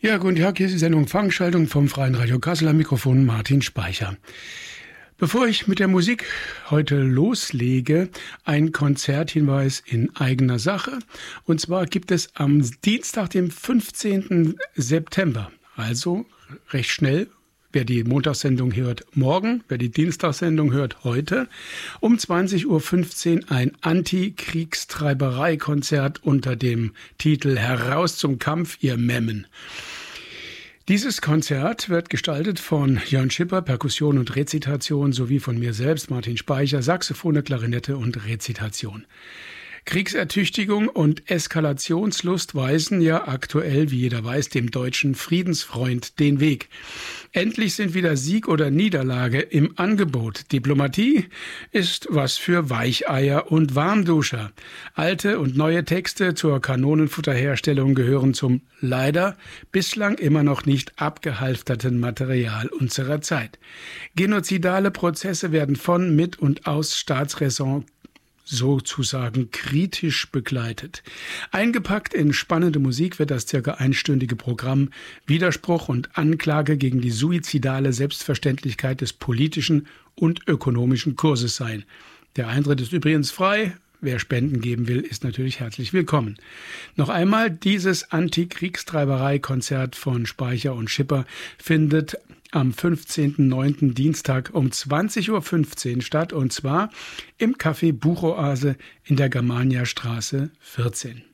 Ja, guten Tag, hier ist die Sendung Fangschaltung vom Freien Radio Kassel, am Mikrofon Martin Speicher. Bevor ich mit der Musik heute loslege, ein Konzerthinweis in eigener Sache. Und zwar gibt es am Dienstag, dem 15. September, also recht schnell, wer die Montagssendung hört, morgen, wer die Dienstagssendung hört, heute, um 20.15 Uhr ein Antikriegstreiberei-Konzert unter dem Titel Heraus zum Kampf, ihr Memmen. Dieses Konzert wird gestaltet von Jörn Schipper, Perkussion und Rezitation, sowie von mir selbst, Martin Speicher, Saxophone, Klarinette und Rezitation. Kriegsertüchtigung und Eskalationslust weisen ja aktuell, wie jeder weiß, dem deutschen Friedensfreund den Weg. Endlich sind wieder Sieg oder Niederlage im Angebot. Diplomatie ist was für Weicheier und Warmduscher. Alte und neue Texte zur Kanonenfutterherstellung gehören zum leider bislang immer noch nicht abgehalfterten Material unserer Zeit. Genozidale Prozesse werden von, mit und aus Staatsräson sozusagen kritisch begleitet. Eingepackt in spannende Musik wird das circa einstündige Programm Widerspruch und Anklage gegen die suizidale Selbstverständlichkeit des politischen und ökonomischen Kurses sein. Der Eintritt ist übrigens frei. Wer Spenden geben will, ist natürlich herzlich willkommen. Noch einmal, dieses Antikriegstreiberei-Konzert von Speicher und Schipper findet am 15.09. Dienstag um 20.15 Uhr statt, und zwar im Café Buchoase in der Germaniastraße 14.